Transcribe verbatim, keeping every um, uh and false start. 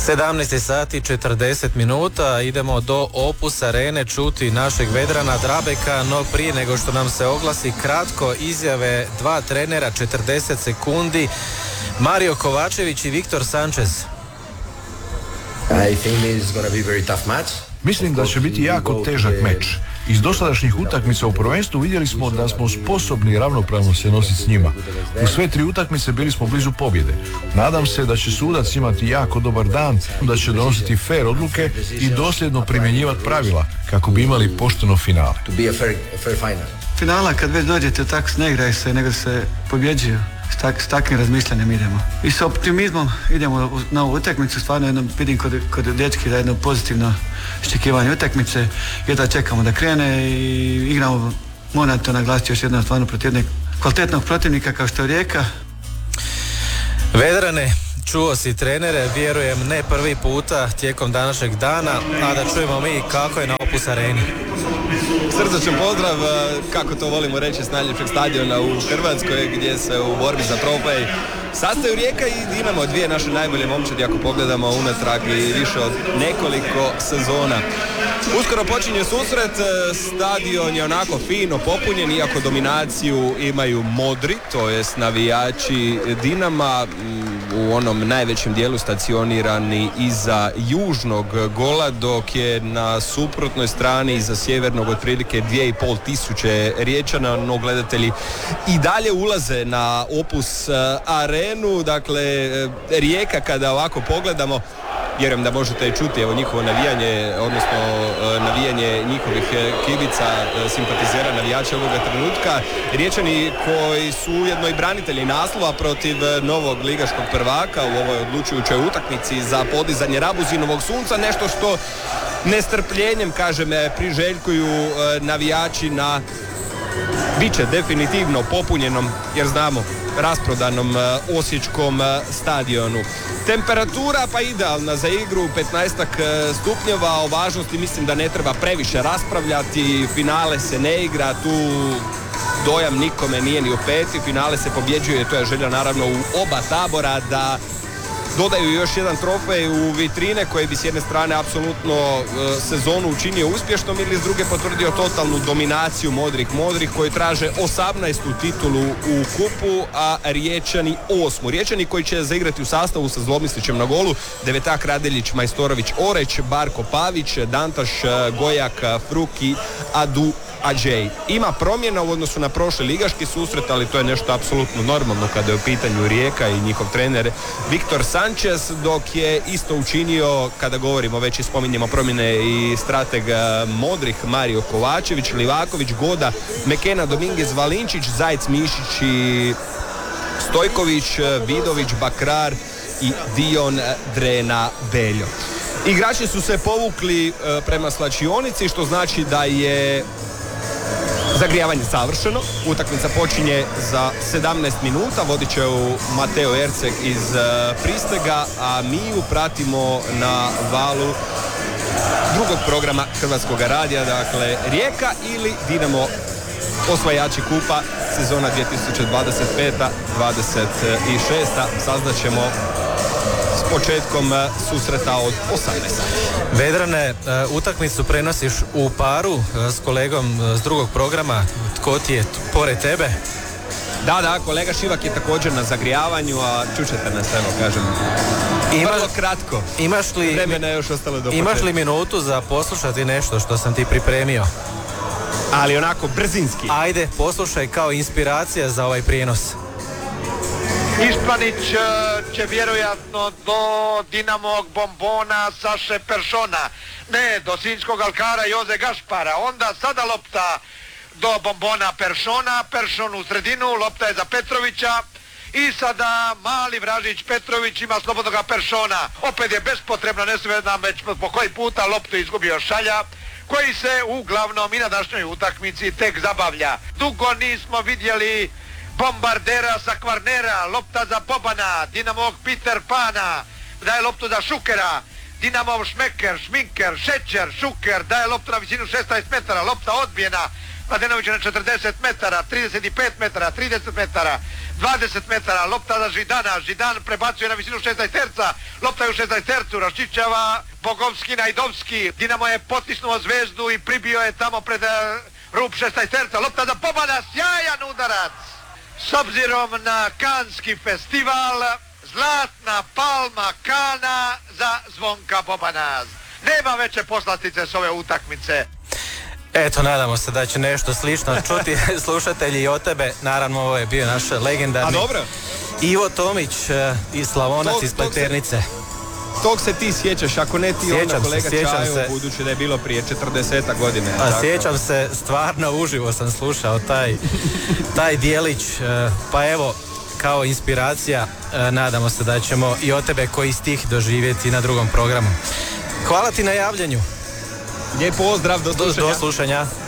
sedamnaest sati četrdeset minuta, idemo do Opus Arene čuti našeg vedrana Drabeka, no prije nego što nam se oglasi kratko izjave dva trenera, četrdeset sekundi, Mario Kovačević i Viktor Sanchez. I think this is gonna be very tough match. Mislim da će biti jako težak meč. Iz dosadašnjih utakmica u prvenstvu vidjeli smo da smo sposobni ravnopravno se nositi s njima. U sve tri utakmice bili smo blizu pobjede. Nadam se da će sudac imati jako dobar dan, da će donositi fair odluke i dosljedno primjenjivati pravila kako bi imali pošteno finale. Finala kad već dođete tako ne igraju se, nego se pobjeđuju. S, tak, s takvim razmišljanjem idemo. I s optimizmom idemo na ovu utakmicu. Stvarno jedno, vidim kod, kod dečki da jedno pozitivno iščekivanje utakmice. Jedva čekamo da krene i igramo, moram to naglasiti još jednom, stvarno protiv jednog kvalitetnog protivnika kao što je Rijeka. Vedrane, čuo si trenere, vjerujem ne prvi puta tijekom današnjeg dana, a da čujemo mi kako je na Opus Areni. Srdačan pozdrav, kako to volimo reći, s najljepšeg stadiona u Hrvatskoj gdje se u borbi za trofej sastaju Rijeka i Dinamo, dvije naše najbolje momčadi ako pogledamo unatrag i više od nekoliko sezona. Uskoro počinje susret, stadion je onako fino popunjen, iako dominaciju imaju modri, to jest navijači Dinama, u onom najvećem dijelu stacionirani iza južnog gola, dok je na suprotnoj strani iza sjevernog otprilike dvije i pol tisuće Riječana, no gledatelji i dalje ulaze na Opus Arenu. Dakle, Rijeka kada ovako pogledamo, vjerujem da možete čuti evo njihovo navijanje, odnosno navijanje njihovih kibica, simpatizera, navijača ovoga trenutka. Riječani koji su ujedno i branitelji naslova protiv novog ligaškog prvaka u ovoj odlučujućoj utakmici za podizanje Rabuzinovog sunca, nešto što nestrpljenjem, kažem, priželjkuju navijači na biće definitivno popunjenom, jer znamo, rasprodanom uh, osječkom uh, stadionu. Temperatura pa idealna za igru, petnaestak stupnjeva, o važnosti mislim da ne treba previše raspravljati, finale se ne igra, tu dojam nikome nije ni u peti, finale se pobjeđuje, to je želja naravno u oba tabora da dodaju još jedan trofej u vitrine koji bi s jedne strane apsolutno e, sezonu učinio uspješnom ili s druge potvrdio totalnu dominaciju modrih modrih koji traže osamnaestu titulu u kupu, a Riječani osmu. Riječani koji će zaigrati u sastavu sa Zlobnislićem na golu, Devetak, Radeljić, Majstorović, Oreć, Barko Pavić, Dantaš, Gojak, Fruki, Adu, Adžej. Ima promjena u odnosu na prošli ligaški susret, ali to je nešto apsolutno normalno kada je u pitanju Rijeka i njihov trener Viktor Sanchez, dok je isto učinio, kada govorimo, već i spominjemo promjene, i strateg modrih Mario Kovačević, Livaković, Goda, Mekena, Dominguez, Valinčić, Zajec, Mišić i Stojković, Vidović, Bakrar i Dion Drena Beljo. Igrači su se povukli e, prema slačionici, što znači da je zagrijavanje savršeno. Utakmica počinje za sedamnaest minuta, vodit će u Mateo Erceg iz uh, Pristega, a mi ju pratimo na valu drugog programa Hrvatskog radija, dakle Rijeka ili Dinamo, osvajači kupa sezona dvije tisuće dvadeset peta dvadeset šesta. Saznaćemo s početkom susreta od osamnaest. Vedrane, utakmicu prenosiš u paru s kolegom s drugog programa. Tko ti je pored tebe? Da, da, kolega Šivak je također na zagrijavanju, a čućete nas, evo kažem, Ima, vrlo kratko. Imaš li, vremena je još ostalo do imaš li minutu za poslušati nešto što sam ti pripremio? Ali onako brzinski. Ajde, poslušaj kao inspiracija za ovaj prijenos. Ištvanić će vjerojatno do Dinamovog bombona Saše Peršona, ne, do Sinjskog alkara Joze Gašpara, onda sada lopta do bombona Peršona, Peršon u sredinu, lopta je za Petrovića i sada mali vražić Petrović ima slobodnoga Peršona, opet je bespotrebno, ne znam već po koji puta loptu izgubio Šalja, koji se uglavnom i na današnjoj utakmici tek zabavlja. Dugo nismo vidjeli bombardera sa Kvarnera, lopta za Bobana, Dinamovog Peter Pana, daje loptu za Šukera, Dinamov Šmeker, Šminker, Šećer, Šuker, daje loptu na visinu šesnaest metara, lopta odbijena, Mladenović na četrdeset metara, trideset pet metara, trideset metara, dvadeset metara, lopta za Židana, Židan prebacuje na visinu šesnaesterca, lopta je u šesnaestercu, raščišćava Bogovski, Najdovski, Dinamo je potisnuo Zvezdu i pribio je tamo pred rub šesnaesterca, lopta za Bobana, sjajan udarac! S obzirom na Kanski festival, zlatna palma Kana za Zvonka Bobana. Nema veće poslastice s ove utakmice. Eto, nadamo se da će nešto slično čuti slušatelji i od tebe. Naravno, ovo je bio naš legendarni A dobro. Ivo Tomić iz Slavonac Tog- iz tog se- Pleternice. Tog se ti sjećaš, ako ne ti Sjećam onda se, kolega sjećam Čajo, se. budući da je bilo prije četrdeset godine. A tako? sjećam se, stvarno uživo sam slušao taj, taj dijelić, e, pa evo, kao inspiracija, e, nadamo se da ćemo i od tebe koji stih doživjeti na drugom programu. Hvala ti na javljanju. Lijep pozdrav, do Do, slušanja. do slušanja.